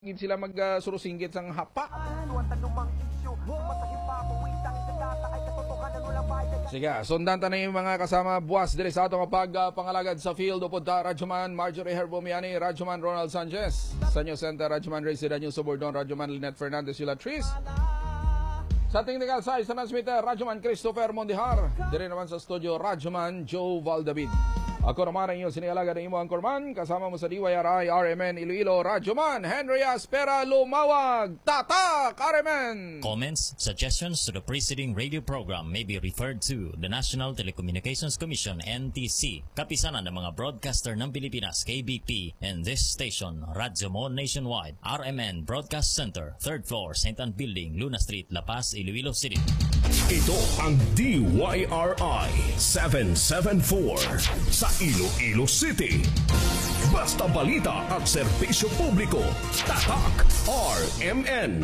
Gid sila magsurusinggit sang hapa. Sige, sundan ta na yung mga kasama buwas diri sa atong pangalagad sa field upod ta Radyoman Marjorie Herbomiani, Radyoman Ronald Sanchez, Sanyo Center Radyoman Ray Sidanyo Subordon, Radyoman Lynette Fernandez Yulatris. Sa technical side sa transmitter Radyoman Christopher Mondihar, diri naman sa studio Radyoman Joe Valdavid. Ako naman ang inyong sinigalaga ng imo Angkorman, kasama mo sa DYRI RMN Iloilo, Radyoman Henry Aspera Lumawag, Tatak RMN! Comments, suggestions to the preceding radio program may be referred to the National Telecommunications Commission, NTC, kapisanan ng mga broadcaster ng Pilipinas, KBP, and this station, Radyomon Nationwide, RMN Broadcast Center, 3rd floor, St. Anne Building, Luna Street, La Paz, Iloilo City. Ito ang DYRI 774 sa Iloilo City. Basta balita at serbisyo publiko. Tatak RMN.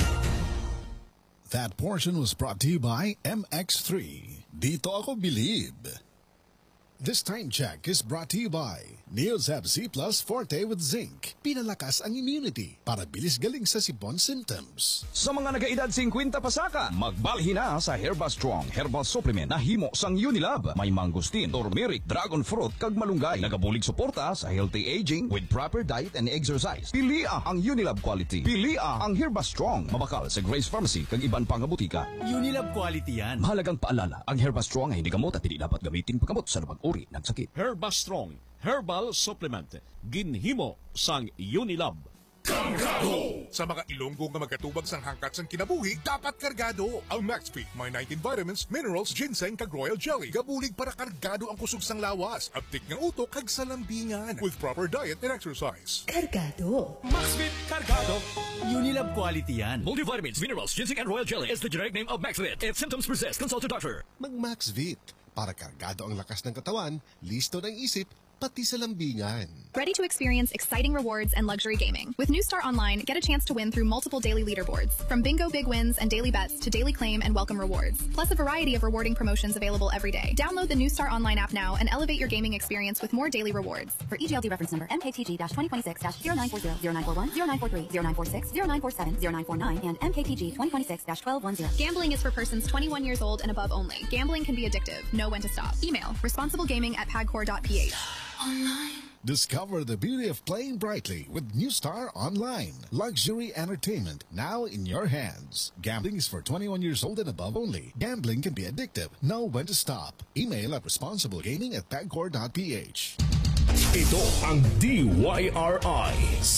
That portion was brought to you by MX3. Dito ako believe. This time check is brought to you by Neosab C Plus Forte with Zinc. Pinalakas ang immunity para bilis galing sa sipon symptoms. Sa mga nagaedad 50 pasaka, magbalhin na sa Herba Strong Herbal Supplement na himo sang Unilab. May mangustin, turmeric, dragon fruit, kag malunggay. Nagabulig suporta sa healthy aging with proper diet and exercise. Pilia ang Unilab quality. Pilia ang Herba Strong. Mabakal sa Grace Pharmacy kag iban pang butika. Unilab quality yan. Mahalagang paalala, ang Herba Strong ay hindi gamot at hindi dapat gamitin paggamot sa uri ng sakit. Herba Strong Herbal Supplement. Ginhimo sang Unilab. Kargado! Sa mga Ilonggo nga magkatubag sang hangkat sang kinabuhi, dapat kargado. Ang Max Fit may 19 vitamins, minerals, ginseng kag royal jelly. Gabulig para kargado ang kusog sang lawas. Aptik ng utok kag sa lambingan. With proper diet and exercise. Kargado. Max Fit Kargado. Unilab quality yan. Multivitamins, minerals, ginseng and royal jelly is the generic name of Max Fit. If symptoms persist, consult your doctor. Mag-Max Vit. Para kargado ang lakas ng katawan, listo ng isip, pati sa lambingan. Ready to experience exciting rewards and luxury gaming. With New Star Online, get a chance to win through multiple daily leaderboards. From bingo big wins and daily bets to daily claim and welcome rewards. Plus a variety of rewarding promotions available every day. Download the New Star Online app now and elevate your gaming experience with more daily rewards. For EGLD reference number MKTG-2026-0940, 0940, 0943, 0946, 0947, 0949, and MKTG 2026-1210. Gambling is for persons 21 years old and above only. Gambling can be addictive. Know when to stop. Email responsiblegaming@pagcor.ph. Online. Discover the beauty of playing brightly with New Star Online. Luxury entertainment now in your hands. Gambling is for 21 years old and above only. Gambling can be addictive. Know when to stop. Email at responsiblegaming@pagcor.ph. Ito ang DYRI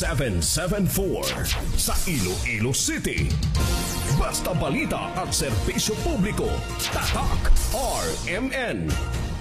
774 sa Iloilo City. Basta balita at serbisyo publiko. Tatak RMN.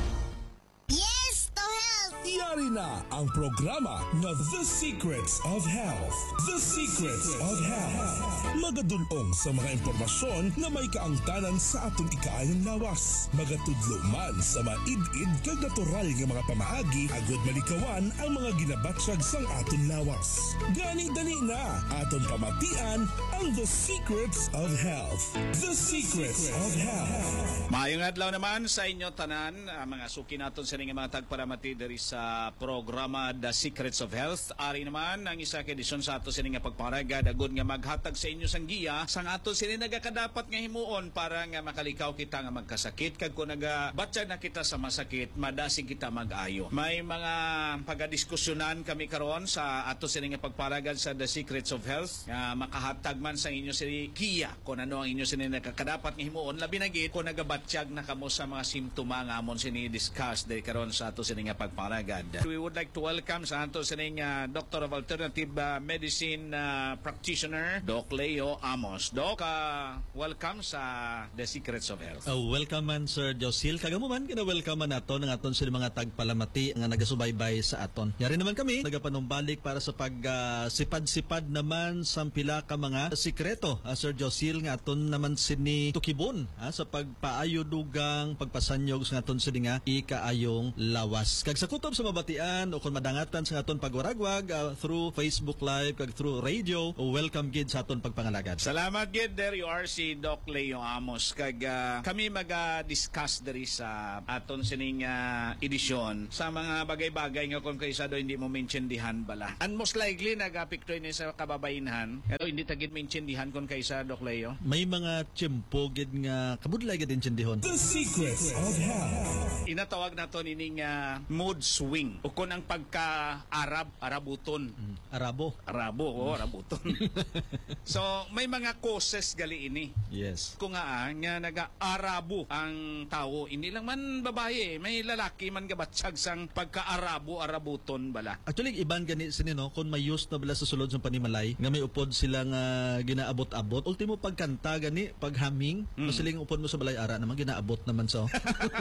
Yari na ang programa na The Secrets of Health. The Secrets of Health. Magadulong sa mga impormasyon na may kaangtanan sa atong ikaayong lawas. Magatudlo man sa maid-id kag natural nga mga pamaagi agod malikawan ang mga ginabatsag sang aton lawas. Gani-dali na aton pamatian ang The Secrets of Health. The Secrets of Health. Maayong adlaw naman sa inyo tanan, mga suki naton sa mga tagparamati diri sa programa The Secrets of Health. Ari naman ang isa ka edisyon sa ato sini nga pagpangaraga dagod nga maghatag sa inyo sang giya sang ato sini nagakadapat nga himuon para nga makalikaw kita nga magkasakit kag kun nagabatyag na kita sa masakit madasig kita mag-ayo. May mga pagadiskusyonan kami karon sa ato sini nga pagpangaraga sa The Secrets of Health nga makahatag man sa inyo sini giya kung ano ang inyo sini nagakadapat nga himuon labi na gid kung nagabatyag na kamo sa mga simptoma nga amon sini discuss diri karon sa ato sini nga pagpangaraga. We would like to welcome sa ato sining Doctor of Alternative Medicine Practitioner, Doc Leo Amos. Doc, welcome sa The Secrets of Health. Welcome man, Sir Josil. Kagamo man, kina-welcome man nato ng aton sa mga tagpalamati nga nagasubaybay sa aton. Yari naman kami, nagapanumbalik para sa pag-sipad-sipad naman sa pila ka mga sikreto, Sir Josil, nga aton naman sini tukibon sa pagpaayo dugang, pagpasanyog sa aton sini nga ikaayong lawas. Kag sa kutob sa mabatian o kung madangatan sa aton pagwaragwag through Facebook Live kag through radio studio. Welcome gid sa aton pagpangalagad. Salamat gid. There you are, si Doc Leo Amos. Kag kami mag-discuss diri sa aton sining edisyon sa mga bagay-bagay nga kung kaisa do hindi mo maintindihan bala. And most likely nagapikto ni sa kababainhan. Pero hindi tagid maintindihan kung kaisa, Doc Leo. May mga tiyempo gid nga kabudlay gid intindihon. The Secrets of Health. Inatawag nato nining mood swing o kung ang arabuton. Arabo, arabuton. So may mga causes gali ini. Yes. Kung nga naga-arabo ang tao, hindi lang man babae, may lalaki man gabatsag sang pagka-arabuton bala. Actually, iban gani sini no, kung may use na bala sa sulod ng panimalay, nga may upod silang ginaabot-abot. Ultimo pagkanta gani, paghaming, masiling upod mo sa balay ara naman ginaabot naman so.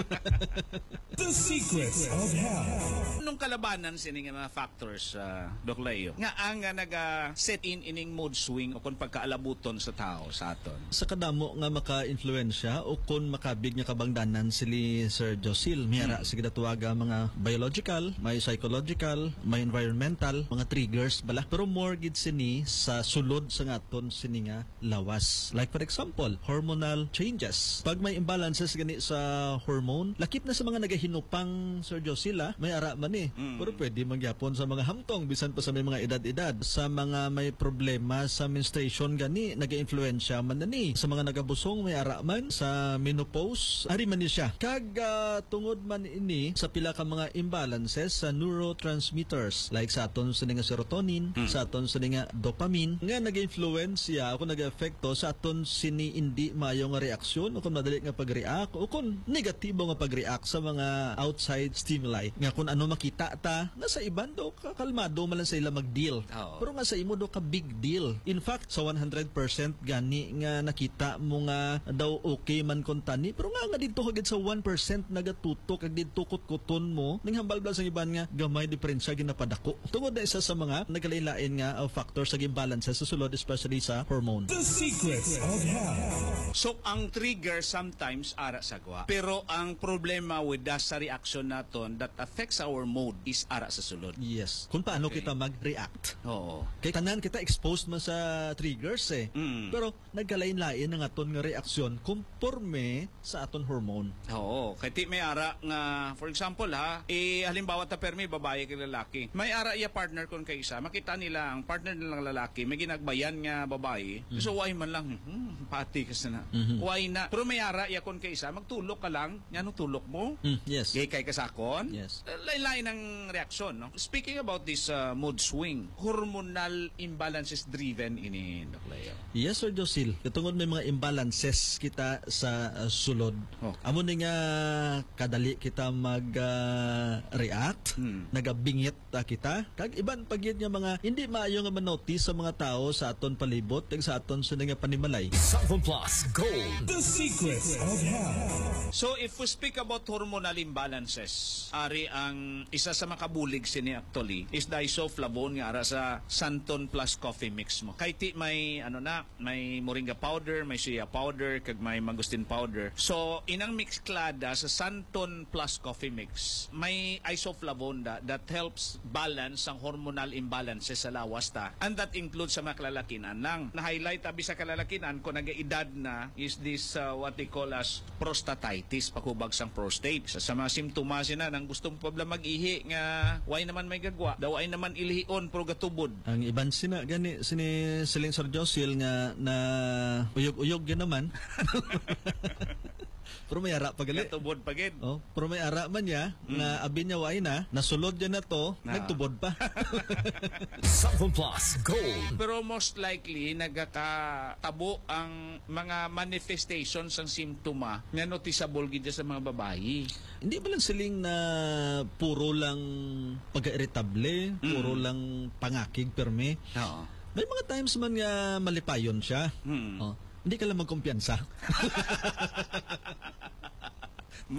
The Secrets of Health. Nung kalabanan sini nga mga factors, Doc Leo, nga ang naga-set in ining mood swing o kung pagkaalabuton sa tao sa aton. Sa kadamo nga maka-influensya o kung makabig nga kabangdanan sili Sir Josil, miyara sige datuwaga mga biological, may psychological, may environmental, mga triggers bala. Pero more gid sini sa sulod sa ngaton sini nga lawas. Like for example, hormonal changes. Pag may imbalances gani sa hormone, lakip na sa mga nagahinupang Sir Josila, may ara man pero pwede mangyapon sa mga hamtong bisan pa sa may mga edad-edad, sa mga may problema sa menstruation gani naga-influensya man ni, sa mga nagabusong may ara man, sa menopause ari man ni siya. Kag tungod man ini sa pila ka mga imbalances sa neurotransmitters like sa aton sa nga serotonin, sa aton sa nga dopamine nga naga-influensya o naga-epekto sa aton sini hindi maayo nga reaksyon o kung madali nga pag-react o kung negatibo nga pag-react sa mga outside stimuli nga kung ano makita ta nga sa iban do kalmado man lang sa ila mag-deal. Pero nga sa imo do ka big deal. In fact, sa 100% gani nga nakita mo nga daw okay man kon tani, pero nga dito kagid sa 1% nagatutok kag dito kutkon mo ning hambal-bal sa iban nga gamay diferensya ginapadako. Tungod na isa sa mga nagkalain-lain nga factors sa imbalances sa sulod especially sa hormone. The Secrets of Health. So ang trigger sometimes ara sagwa. Pero ang problema with that sa reaction naton that affects our mood is ara sa sulod. Yes. Kung paano kita mag-react. Oo. Kay tanan kita exposed man sa triggers Pero nagkalain-lain ang aton nga reaksyon conforme sa aton hormone. Oo. Kay ti may ara nga for example halimbawa ta permi babae kay lalaki. May ara iya partner kon kay isa, makita nila ang partner nilang lalaki may ginagbayan nga babae. So why man lang pati kasi na. Why na? Pero may ara iya kon kay isa, magtulok ka lang, ngano tulok mo? Yes. Kay kasakon? Yes. Lain-lain ang reaksyon, no? Speaking about this mood swing, hormonal imbalances driven ini, Doc Leo. Yes, Sir Josil. Katungod may mga imbalances kita sa sulod. Amo ni nga kadali kita mag-react, nagabingit kita. Kag iban pagyud nga mga hindi maayo nga manotice sa mga tao sa aton palibot kag sa aton sa nga panimalay. 7 Plus Gold. The Secrets of Health. So if we speak about hormonal imbalances, ari ang isa sa makabulig sini actually is the isoflavone nga ara sa Santon Plus coffee mix mo. Kay ti may may moringa powder, may shea powder, kag may mangosteen powder. So inang mix klada sa Santon Plus coffee mix, may isoflavone that helps balance ang hormonal imbalances sa lawas ta. And that includes sa mga kalalakinan lang. Na-highlight abi sa kalalakinan kung nag-edad na is this what they call as prostatitis, pakubag sang prostate. Sa mga simptomas na nang gustong pabla mag-ihi nga why naman may gagwa, daw ay naman ilihion pero gatubod. Ang iban sina gani sini siling Sir Josil nga na uyog-uyog gyud naman. Pero may ara pagali. Natubod pagid. Pero may ara man niya nga abi niya way na nasulod niya na to, nagtubod pa. 7 Plus Gold. Pero most likely nagkatabo ang mga manifestations ng simptoma na noticeable gid sa mga babae. Hindi ba lang siling na puro lang pagka-irritable, puro lang pangakig perme. May mga times man nga malipayon siya. Hindi ka lang magkumpiyansa.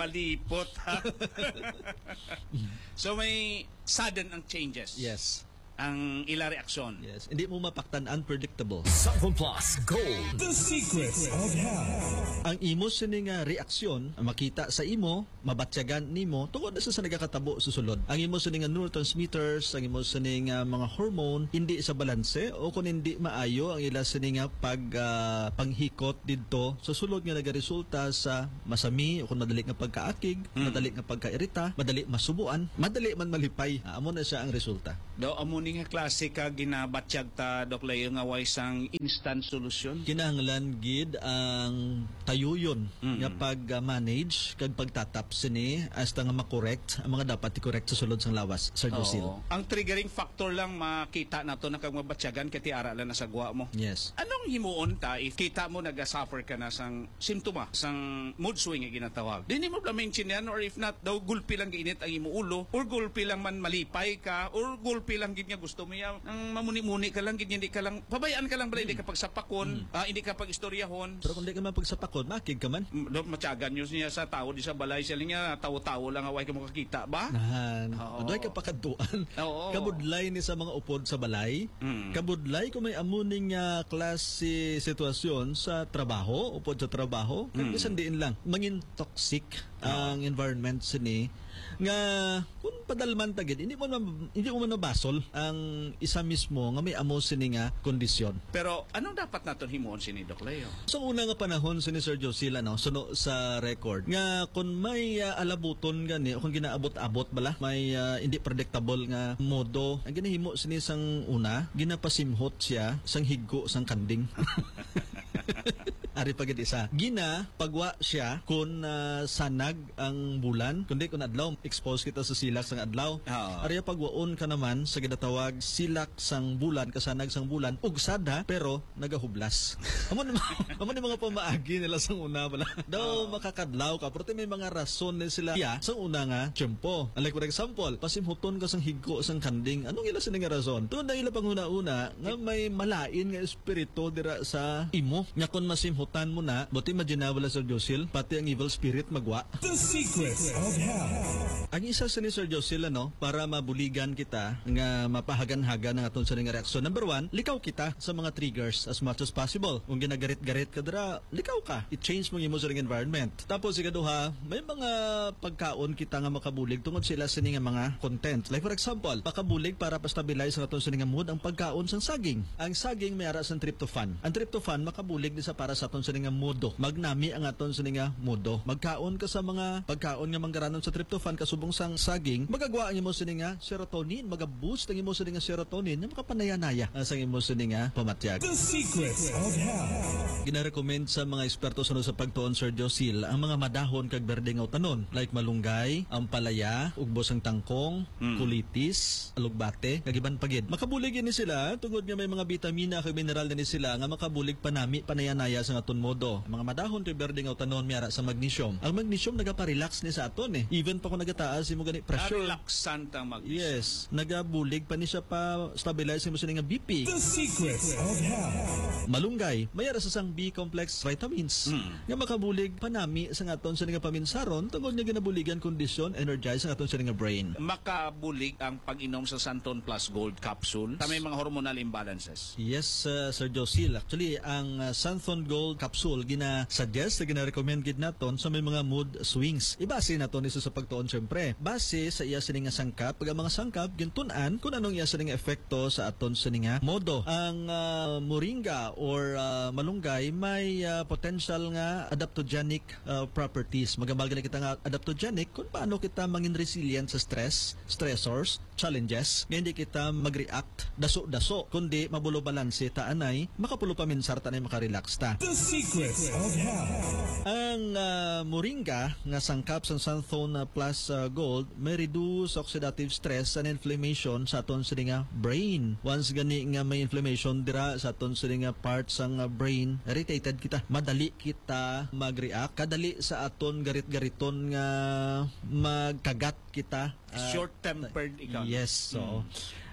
Malipot ha. So may sudden ang changes. Yes. ang ila reaksyon. Yes, hindi mo mapaktan, unpredictable. Sanfon Plus Gold. The Secrets of Health. Ang imo sining reaksyon makita sa imo, mabatyagan nimo tungod na sa nagakatabo susulod. Ang imo sining neurotransmitters, ang imo sining mga hormone hindi sa balanse o kung hindi maayo ang ila sining panghikot didto susulod nga nagaresulta sa masami o kung madali nga pagkaakig, madali nga pagkairita, madali masubuan, madali man malipay. Amo na siya ang resulta. Daw amo ni nga klase ka ginabatyag ta Dok Leo nga way sang instant solution. Kinahanglan gid ang tayuyon nga pag-manage kag pagtatap sini hasta nga makorekt ang mga dapat i-correct sa sulod sang lawas, Sir Josil. Ang triggering factor lang makita nato na kag mabatyagan kati ara lang na sagwa mo. Yes. Anong himuon ta if kita mo naga-suffer ka na sang simptoma, sang mood swing nga ginatawag? Dili mo bla mention yan, or if not daw gulpi lang giinit ang imo ulo, or gulpi lang man malipay ka, or gulpi lang gid nga gusto mo ya ang mamuni-muni ka lang gid, hindi ka lang pabayaan ka lang bala, hindi ka pagsapakon, hindi ka pagistoryahon. Pero kung di ka man pagsapakon, makig ka man. Matyagan nyo niya sa tao di sa balay siya nga tawo-tawo lang away ka makakita ba? Doy ka pakaduan. Kabudlay ni sa mga upod sa balay. Kabudlay kung may amuning klase sitwasyon sa trabaho, upod sa trabaho, kag bisan diin lang mangin toxic ang environment sini nga kung padalman tagid hindi mo man mabasol ang isa mismo nga may amo sini nga kondisyon. Pero anong dapat naton himuon sini Doc Leo? Sa una nga panahon sini Sir Josil suno sa record nga kung may alabuton gani o kung ginaabot-abot bala may hindi predictable nga modo ang ginahimo sini sang una ginapasimhot siya sang higgo sang kanding. Ari pagid isa. Gina pagwa siya kung sanag ang bulan, kundi kung adlaw expose kita sa silak sang adlaw. Ari pagwaon ka naman sa ginatawag silak sang bulan, kasanag sang bulan, ugsada pero nagahublas. Amo ni mga pamaagi nila sang una bala. Daw makakadlaw ka pero may mga rason din sila. Sang una nga tiyempo. Like for example, pasimhuton ka sang higgo sang kanding. Anong ila sini nga rason? Tuod na ila panguna-una nga may malain nga espiritu dira sa imo. Nga kon masimhutan mo na, buti imaginable Sir Josil, pati ang evil spirit magwa. The Secrets of Health. Ang isa sa ni Sir Josil para mabuligan kita nga mapahagan-hagan ng aton sa nga reaksyon. Number 1, likaw kita sa mga triggers as much as possible. Kung ginagarit-garit ka dira, likaw ka. I-change mo yung sa environment. Tapos ikaduha, may mga pagkaon kita nga makabulig tungod sila sa nga mga content. Like for example, pakabulig para pa-stabilize ang aton sa nga mood ang pagkaon sang saging. Ang saging may ara sang tryptophan. Ang tryptophan makabulig di sa para sa aton sa nga modo. Magnami ang aton sa nga modo. Magkaon ka sa mga pagkaon nga manggaranon sa tryptophan kasubong sang saging, magagawa ang imo sa nga serotonin, maga-boost ang imo sa nga serotonin na makapanaya-naya sa imo sa nga pamatyag. The Secrets of Health. Gina-recommend sa mga eksperto sa pagtuon Sir Josil ang mga madahon kag berde nga utanon like malunggay, ampalaya, ugbos ang tangkong, kulitis, alugbate, kag iban pagid. Makabulig ni sila tungod nga may mga bitamina kag mineral ni sila nga makabulig panami panaya-naya sa aton modo. Ang mga madahon kag berde nga utanon miara sa magnesium. Ang magnesium nagapa-relax ni sa aton Even pa kung nagataas imo gani pressure. Relaxant ang magnesium. Yes, nagabulig pa ni siya pa stabilize mo sa nga BP. The Secrets of Health. Malunggay, mayara sa sang B-complex vitamins nga makabulig panami sa aton sa nga paminsaron tungod nga ginabuligan kondisyon energize sa aton sa nga brain. Makabulig ang pag-inom sa Santon Plus Gold capsule sa may mga hormonal imbalances. Yes, Sir Josil. Actually, ang Santon Gold capsule gina-suggest, gina-recommend gid naton sa may mga mood swings. Ibase naton isa sa pagtuon syempre. Base sa iya sining nga sangkap, pag ang mga sangkap gintunan kung anong iya sining epekto sa aton sining nga modo. Ang moringa or malunggay may potential nga adaptogenic properties. Magamal gani kita nga adaptogenic kung paano kita mangin resilient sa stress, stressors, challenges. Hindi kita mag-react daso-daso kundi mabulo balanse ta anay makapulo paminsar ta anay makarelax ta. The Secrets of Health. Ang moringa nga sangkap sa Santon Plus Gold may reduce oxidative stress and inflammation sa aton sa nga brain. Once gani nga may inflammation dira sa aton sa nga parts sang brain, irritated kita, madali kita mag-react, kadali sa aton garit-gariton nga magkagat kita. Short-tempered ikaw. Yes, so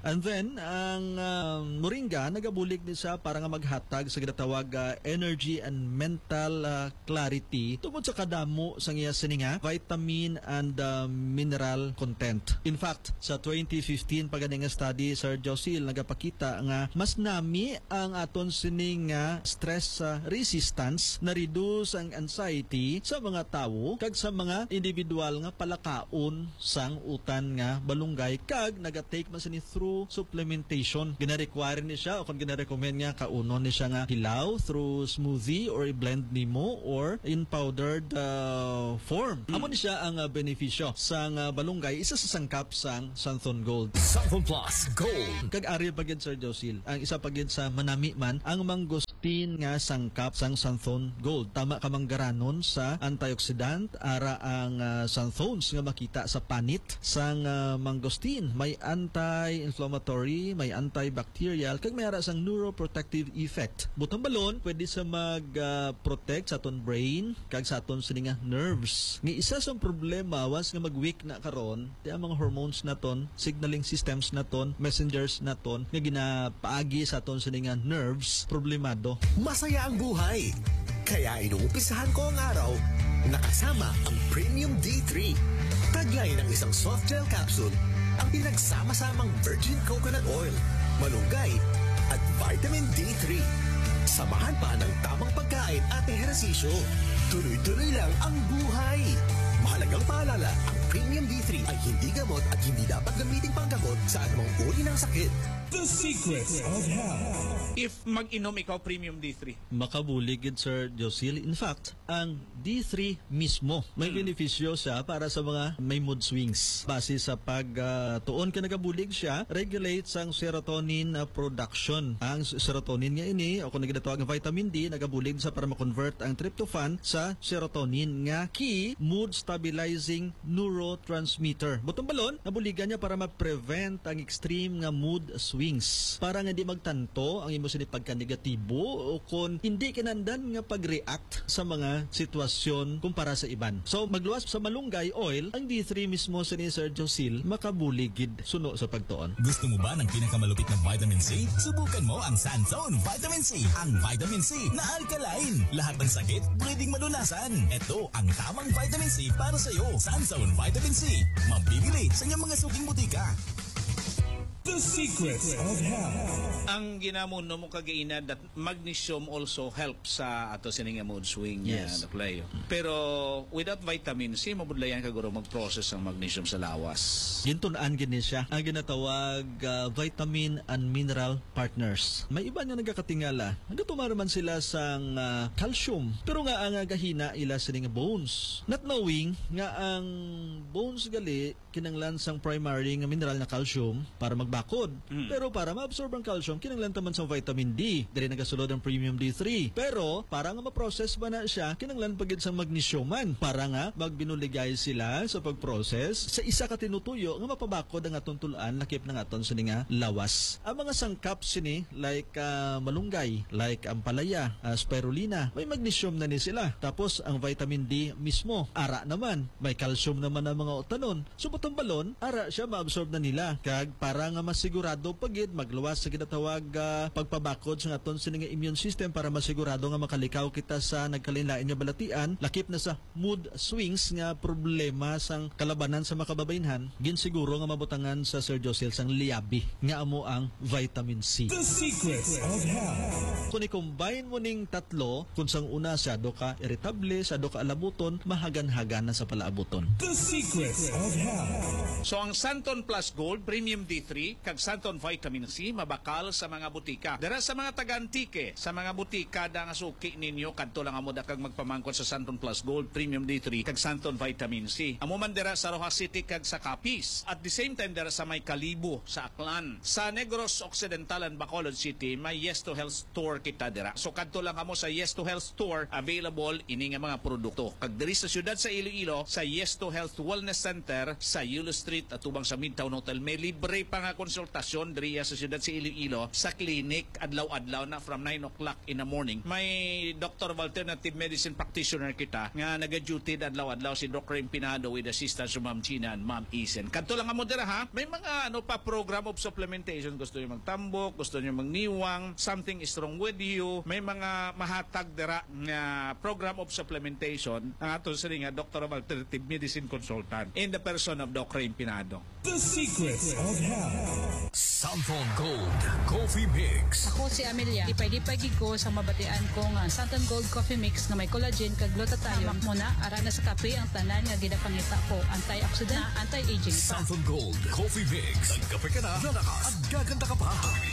And then ang moringa nagabulig ni siya para nga maghatag sa ginatawag energy and mental clarity tungod sa kadamo sa iya sininga vitamin and mineral content. In fact, sa 2015 paganing nga study Sir Josil nagapakita nga mas nami ang aton sining stress resistance na reduce ang anxiety sa mga tawo kag sa mga individual nga palakaon sang utan nga balunggay kag nagatake man sini through supplementation. Gina-require ni siya o kung gina-recommend nga kaunon ni siya nga hilaw through smoothie or i-blend nimo or in powdered form. Amo ni siya ang benepisyo sang balunggay isa sa sangkap sang Santhon Gold. Santhon Plus Gold. Kag ari pagid Sir Josil, ang isa pagid sa manami man ang mangosteen nga sangkap sang Santhon Gold. Tama ka manggaranon sa antioxidant ara ang xanthones nga makita sa panit sang mangosteen. May anti-inflammatory, may antibacterial kag may ara sang neuroprotective effect. Butang balon pwede sa mag-protect sa aton brain kag sa aton sininga nerves. Nga isa sa problema once nga mag-weak na karon, di ang mga hormones naton, signaling systems naton, messengers naton nga ginapaagi sa aton sininga nerves, problemado. Masaya ang buhay. Kaya inuumpisahan ko ang araw nakasama ang Premium D3. Taglay ng isang soft gel capsule ang pinagsama-samang virgin coconut oil, malunggay at vitamin D3. Samahan pa ng tamang pagkain at ehersisyo. Tuloy-tuloy lang ang buhay. Mahalagang paalala, ang Premium D3 ay hindi gamot at hindi dapat gamitin panggamot sa anumang uri ng sakit. The Secrets of Health. If mag-inom ikaw Premium D3, makabuligid Sir Josil. In fact, ang D3 mismo may benepisyo siya para sa mga may mood swings. Base sa tuon ka nagabulig siya, regulates ang serotonin production. Ang serotonin nga ini o kung naginatawag ng vitamin D, nagabulig sa para ma-convert ang tryptophan sa serotonin nga key mood stabilizing neurotransmitter. Butong balon, nabuligan niya para ma-prevent ang extreme nga mood swings. Para nga di magtanto ang imo sini pagka-negatibo o kung hindi kinandan nga pag-react sa mga sitwasyon kumpara sa iban. So magluwas sa malunggay oil, ang D3 mismo sini Sir Josil makabuligid suno sa pagtuon. Gusto mo ba ng pinakamalupit na vitamin C? Subukan mo ang Santhon Vitamin C. Ang vitamin C na alkaline. Lahat ng sakit pwedeng malunasan. Ito ang tamang vitamin C para sa iyo. Santhon Vitamin C. Mabibili sa inyong mga suking butika. The Secrets of Health. Ang ginamuno mo kagaina that magnesium also helps sa ato sining mood swing Yes. na playo. Pero without vitamin C, mabudlayan kaguro mag-process ang magnesium sa lawas. Gintunaan gini siya ang ginatawag vitamin and mineral partners. May iba nga nagakatingala. Nagatumaraman sila sang calcium. Pero nga ang gahina ila sining bones. Not knowing nga ang bones gali kinanglan sang primary nga mineral na calcium para magbakod. Pero para ma-absorb ang calcium, kinanglan taman sa vitamin D. Dili nagasulod ang Premium D3. Pero para nga ma-process ba na siya, kinanglan pagid sang magnesium man. Para nga magbinuligay sila sa pag-process sa isa ka tinutuyo nga mapabakod ang aton tulaan lakip ng aton sini nga lawas. Ang mga sangkap sini like malunggay, like ampalaya, spirulina, may magnesium na ni sila. Tapos ang vitamin D mismo, ara naman, may calcium naman ang mga utanon. So butong balon, ara siya ma-absorb na nila. Kag para nga masigurado pagid magluwas sa ginatawag pagpabakod sa aton sini nga immune system para masigurado nga makalikaw kita sa nagkalinlain nga balatian lakip na sa mood swings nga problema sang kalabanan sa makababaynhan ginsiguro nga mabutangan sa Sir Josil sang liabi nga amo ang vitamin C. The Secrets of Health. Kung i-combine mo ning tatlo, kung sang una sado ka irritable, sado ka alabuton, mahagan-hagan na sa palaabuton. The Secrets of Health. So ang Santhon Plus Gold Premium D3 kag Santhon Vitamin C mabakal sa mga butika. Dara sa mga taga-antike, sa mga butika da nga suki ninyo kadto lang amo da kag magpamangkot sa Santhon Plus Gold Premium D3 kag Santhon Vitamin C. Amo man dira sa Rojas City kag sa Capiz. At the same time dira sa may Kalibo sa Aklan. Sa Negros Occidental and Bacolod City may Yes to Health Store kita dira. So kadto lang kamo sa Yes to Health Store, available ini nga mga produkto. Kag diri sa syudad sa Iloilo, sa Yes to Health Wellness Center sa Yulo Street at tubang sa Midtown Hotel, may libre pa nga konsultasyon diri sa syudad sa Iloilo sa clinic adlaw-adlaw na from 9 o'clock in the morning. May Dr. of Alternative Medicine practitioner kita nga naga-duty adlaw-adlaw si Dr. Impinado with assistance from Ma'am Gina and Ma'am Isen. Kadto lang kamo dira ha. May mga pa program of supplementation, gusto niyo magtambok, gusto niyo magniwang, something is wrong with you, may mga mahatag dira nga program of supplementation ang aton sa nga Doctor of Alternative Medicine Consultant in the person of Dr. Impinado. The Secrets of Health. Santon Gold Coffee Mix. Ako si Amelia. Ipay-dipay ko sa mabatian ko nga Santon Gold Coffee Mix nga may collagen kag glutathione. Muna ara na sa kape ang tanan nga ginapangita ko, antioxidant, anti-aging. Santon Gold Coffee Mix. Nagkape ka na, lalakas at gaganda ka pa.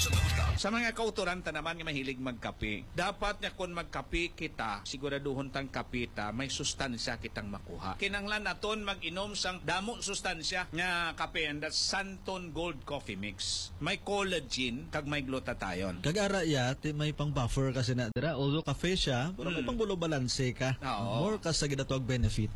Sa mga kauturanta naman nga mahilig magkape, dapat nga kung magkape kita, siguraduhon tang kapita may sustansya kitang makuha. Kinanglan naton mag-inom sang damo sustansya nga kape, and that's Santon Gold Coffee Mix. May collagen kag may glutathione. Kag-ara may pang buffer kasi na dira, although kafe siya, pero may pang bulo balanse ka. More ka sa ginatawag benefit.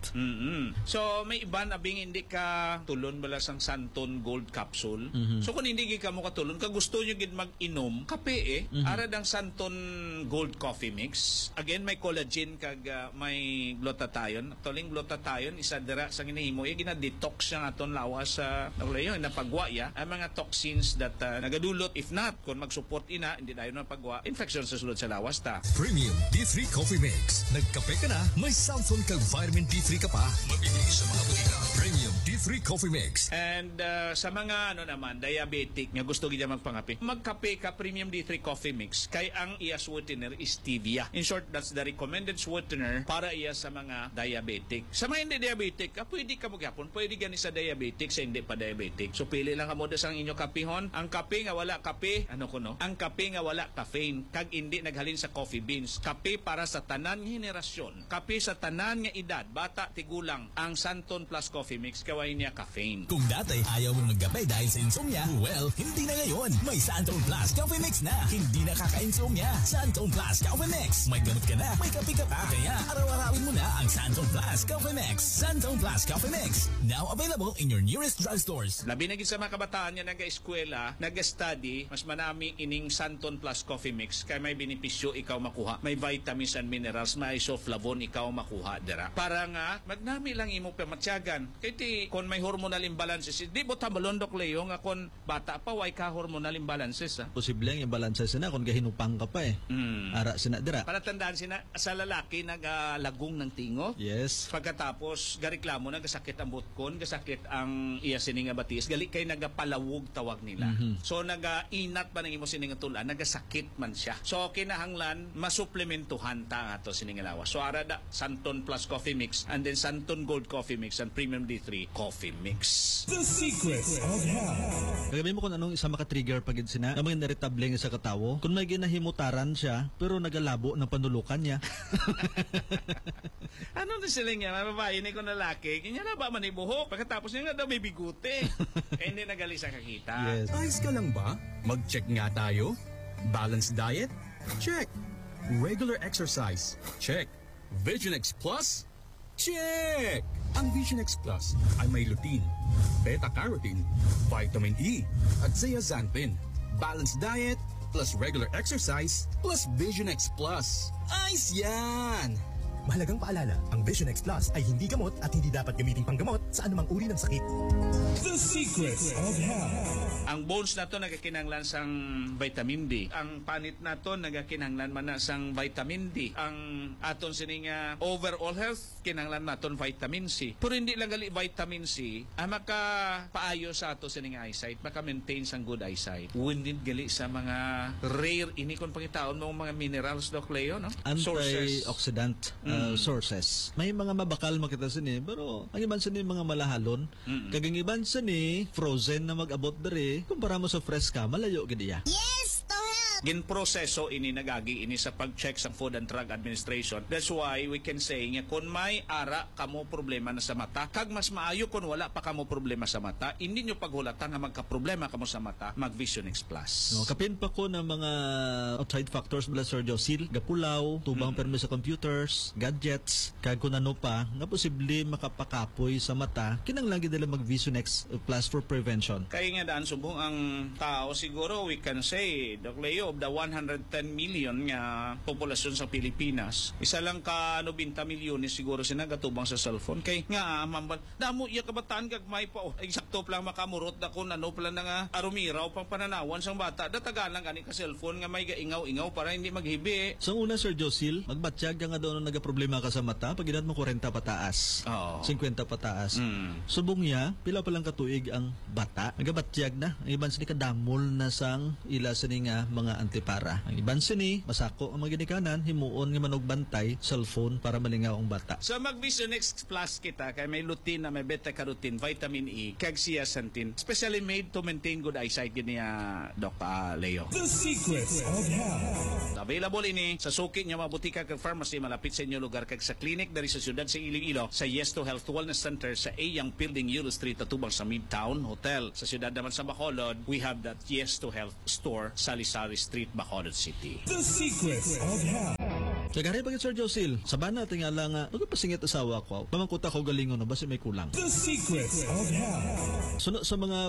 So may iban abing hindi ka tulon bala sang Santon Gold capsule. So kung hindi ka mo katulon, kag gusto nyo gid mag-inom kape ara dang Santon Gold Coffee Mix. Again, may collagen kag may glutathione. Actually, glutathione isa dira sa ginahimo gina-detox siya aton lawas sa napagwa ang mga toxins that nagadulot, if not kung mag-support ina hindi dayon na pagwa infection sa sulod sa lawas ta. Premium D3 Coffee Mix. Nagkape ka na, may Santon kag vitamin D3 ka pa. Mabibili sa mga butika. Premium D3 Coffee Mix. And sa mga naman diabetic nga gusto gid magpangape, magkape ka Premium D3 Coffee Mix kay ang iya sweetener is stevia. In short, that's the recommended sweetener para iya sa mga diabetic. Sa mga hindi diabetic, pwede ka magyapon, pwede gani sa diabetic, sa hindi pa diabetic. So pili lang kamo sa inyo kapihon. Ang kape nga wala kape, ang kape nga wala caffeine, kag hindi naghalin sa coffee beans. Kape para sa tanan nga henerasyon. Kape sa tanan nga edad, bata tigulang. Ang Santon Plus Coffee Mix kaway niya caffeine. Kung dati ayaw mo magkape dahil sa insomnia, well, hindi na ngayon. May Santon Plus Coffee Mix na. Hindi na kaka-insomnia. Santon Plus Coffee Mix. May gamot ka na, may kape ka pa. Kaya araw-arawin mo na ang Santon Plus Coffee Mix. Santon Plus Coffee Mix. Now available in your nearest drugstores. Labi na gid sa mga kabataan nga nag-eskwela, nag-study, mas manami ining Santon Plus Coffee Mix kay may benepisyo ikaw makuha. May vitamins and minerals, may isoflavone ikaw makuha dira. Para nga magnami lang imo pamatyagan. Kay ti kon may hormonal imbalances, di mo tabalondok Leo nga kon bata pa way ka hormonal imbalances. Posible ang imbalances na kung gahinupang ka pa Ara sina dira. Para tandaan sina sa lalaki nagalagong ng tingo. Yes. Pagkatapos gareklamo nagasakit ang butkon, gasakit ang iya sini nga batis, gali kay nagapalawog tawag nila. So naga-inat pa nang imo sini nga tulan, nagasakit man siya. So kinahanglan masuplementuhan ta ato sini nga lawas. So ara da Santon Plus Coffee Mix and then Santon Gold Coffee Mix and Premium D3 Coffee Mix. The Secrets of Health. Kagabi mo kung anong isa maka-trigger pagid sina na mga irritable nga sa katawo. Kung may ginahimutaran siya pero nagalabo ng panulukan niya. Ano na sila nga, mababae ni ko na laki, kanya na ba manibuhok? Pagkatapos niya nga daw may bigute. Kaya hindi nagali sa kakita. Yes. Ayos ka lang ba? Mag-check nga tayo. Balanced diet? Check. Regular exercise? Check. Vision X Plus? Check! Ang Vision X Plus ay may lutein, beta-carotene, vitamin E, at zeaxanthin. Balanced diet plus regular exercise plus Vision X Plus. Ayos yan! Mahalagang paalala, ang Vision X Plus ay hindi gamot at hindi dapat gamiting panggamot sa anumang uri ng sakit. The Secrets of Health. Ang bones na to nagakinanglan sang vitamin D. Ang panit na to nagakinanglan man na sang vitamin D. Ang aton sininga overall health, kinanglan naton vitamin C. Pero hindi lang gali vitamin C, ang makapaayo sa ato sininga eyesight, maka-maintain sang good eyesight. Windid gali sa mga rare inikon pangitaon mo mga minerals, Doc Leo, no? Antioxidant sources. May mga mabakal makita sini, pero ang iban sini mga malahalon. Kagang iban sini frozen na mag-abot dere, kumpara mo sa fresh ka, malayo gid iya. Yes, to health! ginproseso ini nagagi ini sa pag-check sa Food and Drug Administration. That's why we can say nga kung may ara kamo problema na sa mata, kag mas maayo kung wala pa kamo problema sa mata, hindi nyo paghulatan nga magka-problema kamo sa mata, mag Vision X Plus. No, kapin pa ko ng mga outside factors bala Sir Josil, gapulaw, tubang permi sa computers, gadgets, kag kung ano pa, nga posible makapakapoy sa mata, kinanglan gid nila mag Vision X Plus for prevention. Kaya nga daan subong ang tao siguro we can say, Doc Leo, of the 110 million nga populasyon sa Pilipinas, isa lang ka 90 milyones siguro sinagatubang sa cellphone. Kay nga mambal, damo iya kabataan kag may pa eksakto lang makamurot na kung ano pala nga arumiraw pang pananawan sang bata. Datagan lang gani ka cellphone nga may gaingaw-ingaw para hindi maghibi. Sa una Sir Josil, magbatsyag ka nga doon nagaproblema ka sa mata, pag inat mo 40 pataas, 50 pataas. Subong niya, pila pa lang katuig ang bata, nagabatsyag na. Ang iban sini kadamol na sang ila sini nga mga antipara. Ang iban sini, masako ang mga ginikanan, himuon nga manugbantay, cellphone para malingaw ang bata. So mag Vision X Plus kita, kay may lutein na may beta-carotene, vitamin E, kag zeaxanthin, specially made to maintain good eyesight niya Doc Leo. The Secrets of Health. Available ini sa suki niya mabutika kag pharmacy malapit sa inyo lugar kag sa clinic dari sa siyudad sa Iloilo sa Yes to Health Wellness Center sa Ayang Building Euro Street atubang sa Midtown Hotel. Sa siyudad naman sa Bacolod, we have that Yes to Health store Salisari Street, Bacolod City. The Secrets of Health. Kagari pagit Sir Josil, sabana tingala nga, nagpasingit asawa ko, pamangkuta ko galingon na basi may kulang. The Secrets of Health. So sa mga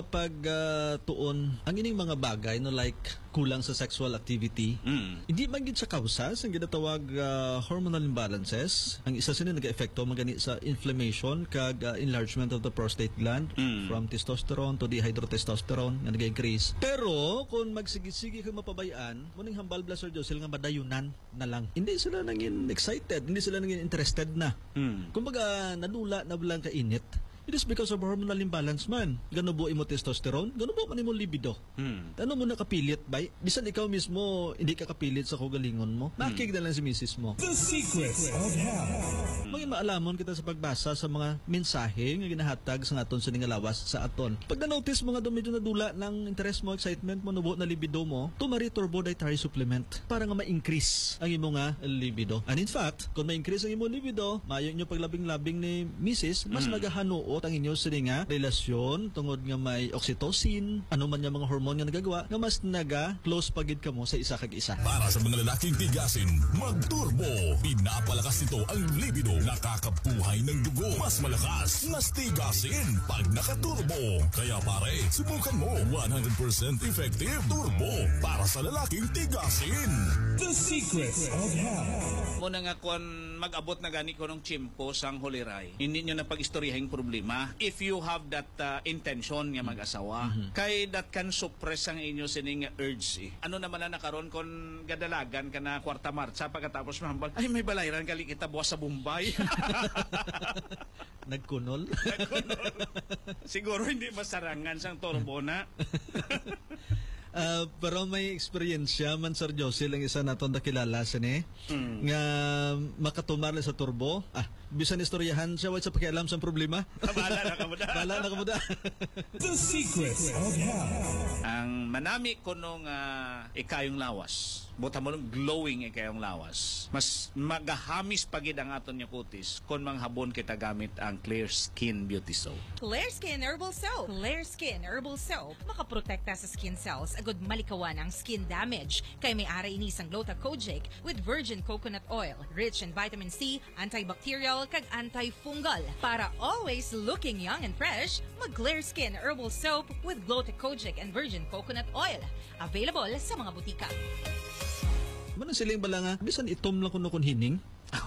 pagtuon, ang ining mga bagay no like kulang sa sexual activity, hindi man gid sa kausas ang ginatawag hormonal imbalances. Ang isa sini nag-epekto magani sa inflammation kag enlargement of the prostate gland from testosterone to dihydrotestosterone nga nag-increase. Pero kung magsigi-sige kang mapabayaan, muning hambal bla Sir Josil nga madayunan na lang. Hindi sila nangin excited, hindi sila nangin interested na. Kumbaga nadula na bilang kainit. It is because of hormonal imbalance man. Gano bo imo testosterone, gano bo man imo libido. Ano mo nakapilit bay? Bisan ikaw mismo hindi ka kapilit sa kugalingon mo. Nakig na lang si misis mo. The Secrets of Health. Maging maalamon kita sa pagbasa sa mga mensahe nga ginahatag sa aton sa ningalawas sa aton. Pag na-notice mo nga medyo nadula ng interest mo, excitement mo, nubo na libido mo, tumari turbo dietary supplement para nga ma-increase ang imo nga libido. And in fact, kung ma-increase ang imo libido, maayo nyo paglabing-labing ni misis, mas nagahanuot ang inyo sa nga relasyon tungod nga may oxytocin, ano man yung mga hormone nga nagagawa, nga mas naga-close pagid ka mo sa isa kag isa. Para sa mga lalaking tigasin, mag-turbo. Pinapalakas nito ang libido. Nakakabuhay ng dugo. Mas malakas, mas tigasin pag naka-turbo. Kaya pare, subukan mo. 100% effective turbo para sa lalaking tigasin. The Secrets of Health. Muna nga kung mag-abot na gani ko ng chimpo sang huliray, hindi nyo na pag-istoryahin problema if you have that intention nga mag-asawa. Kay that can suppress ang inyo sining urge. Ano naman na nakaroon kung gadalagan ka na kwarta marcha pagkatapos mahambal, ay may balayran kali kita buwas sa Bombay. Nagkunol? Nagkunol. Siguro hindi masarangan sang turbo na. Pero may experience man Sir Josil ang isa naton nakilala sini nga makatumar sa turbo. Bisan istoryahan siya sa pakialam sa problema. Bala na kamuda. Bala na kamuda. The Secrets of Health. Ang manami ko nung ikayong lawas. Buta mo nung glowing ikayong lawas. Mas magahamis pagid ang aton niya kutis kung manghabon kita gamit ang Clear Skin Beauty Soap. Clear Skin Herbal Soap. Clear Skin Herbal Soap. Makaprotekta sa skin cells agud malikawan ang skin damage. Kay may ara ini sang Glutacogic with virgin coconut oil, rich in vitamin C, antibacterial kag antifungal. Para always looking young and fresh, mag Clear Skin Herbal Soap with Glutacogic and virgin coconut oil. Available sa mga butika. Ano siling bala nga, bisan itom lang kuno kun hining.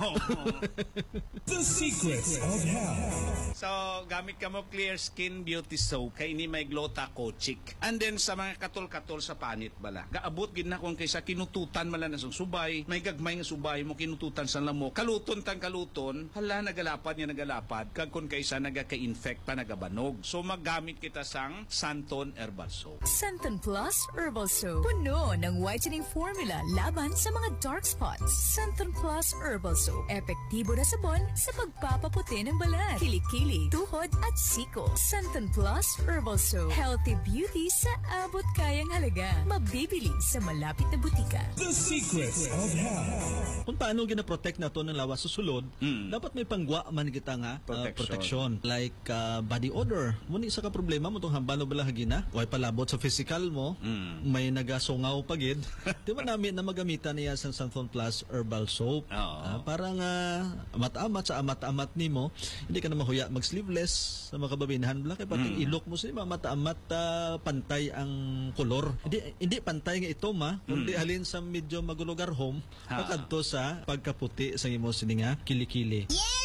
The Secrets of Health. So, gamit ka mo Clear Skin Beauty Soap kay ini may Glutacogic. And then sa mga katol-katol sa panit bala. Gaabot gid na kung kaysa kinututan mala na sang subay, may gagmay nga subay mo kinututan sa lamok. Kaluton tang kaluton, hala nagalapad niya nagalapad kag kun kaysa nagaka-infect pa nagabanog. So maggamit kita sang Santon Herbal Soap. Santon Plus Herbal Soap. Puno ng whitening formula laban sa mga dark spots. Santon Plus Herbal Herbal Soap. Epektibo na sabon sa pagpapaputi ng balat, kilikili, tuhod at siko. Santan Plus Herbal Soap. Healthy beauty sa abot kayang halaga. Mabibili sa malapit na butika. The Secrets of Health. Kung paano gina-protect na to ng lawas sa sulod, dapat may pangwa man kita nga protection. Like body odor. Muna isa ka problema mo itong hambalo balahagi na. Huwag palabot sa physical mo. May nagasungaw pagid. Di ba namin na magamitan niya sa Santon Plus Herbal Soap. Parang amat-amat sa amat-amat ni mo. Hindi ka na mahuya mag-sleeveless sa mga kababinahan. Kaya pati ilok mo sa amat-amat pantay ang kolor. Hindi pantay nga ito kundi halin sa medyo magulugar home. Pagkadto sa pagkaputi sa imo sininga kilikili.